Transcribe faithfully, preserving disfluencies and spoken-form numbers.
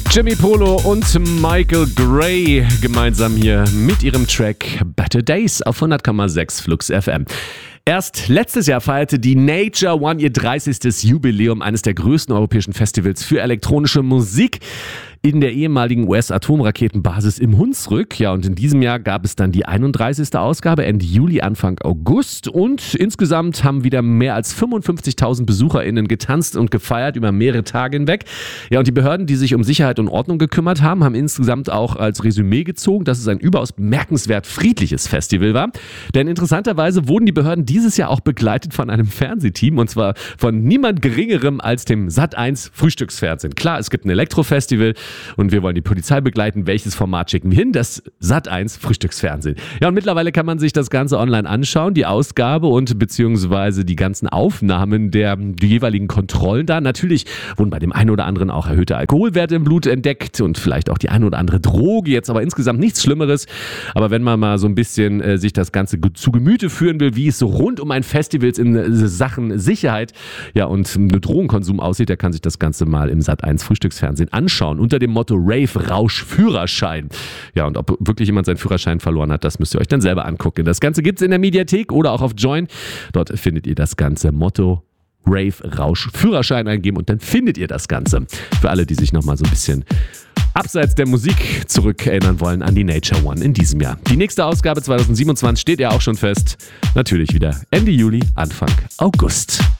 Jimmy Polo und Michael Gray gemeinsam hier mit ihrem Track Better Days auf hundert Komma sechs Flux F M. Erst letztes Jahr feierte die Nature One ihr dreißigstes Jubiläum, eines der größten europäischen Festivals für elektronische Musik in der ehemaligen U S-Atomraketenbasis im Hunsrück. Ja, und in diesem Jahr gab es dann die einunddreißigste Ausgabe, Ende Juli, Anfang August. Und insgesamt haben wieder mehr als fünfundfünfzigtausend BesucherInnen getanzt und gefeiert über mehrere Tage hinweg. Ja, und die Behörden, die sich um Sicherheit und Ordnung gekümmert haben, haben insgesamt auch als Resümee gezogen, dass es ein überaus bemerkenswert friedliches Festival war. Denn interessanterweise wurden die Behörden dieses Jahr auch begleitet von einem Fernsehteam, und zwar von niemand Geringerem als dem Sat eins Frühstücksfernsehen. Klar, es gibt ein Elektrofestival, und wir wollen die Polizei begleiten. Welches Format schicken wir hin? Das Sat eins Frühstücksfernsehen. Ja, und mittlerweile kann man sich das Ganze online anschauen, die Ausgabe und beziehungsweise die ganzen Aufnahmen der die jeweiligen Kontrollen da. Natürlich wurden bei dem einen oder anderen auch erhöhte Alkoholwerte im Blut entdeckt und vielleicht auch die eine oder andere Droge. Jetzt aber insgesamt nichts Schlimmeres. Aber wenn man mal so ein bisschen äh, sich das Ganze zu Gemüte führen will, wie es so rund um ein Festival in äh, Sachen Sicherheit ja, und Drogenkonsum aussieht, der kann sich das Ganze mal im Sat eins Frühstücksfernsehen anschauen. Unter dem Motto Rave Rausch Führerschein. Ja, und ob wirklich jemand seinen Führerschein verloren hat, das müsst ihr euch dann selber angucken. Das Ganze gibt es in der Mediathek oder auch auf Join. Dort findet ihr das ganze Motto Rave Rausch Führerschein eingeben und dann findet ihr das Ganze. Für alle, die sich nochmal so ein bisschen abseits der Musik zurückerinnern wollen an die Nature One in diesem Jahr. Die nächste Ausgabe zwanzig siebenundzwanzig steht ja auch schon fest. Natürlich wieder Ende Juli, Anfang August.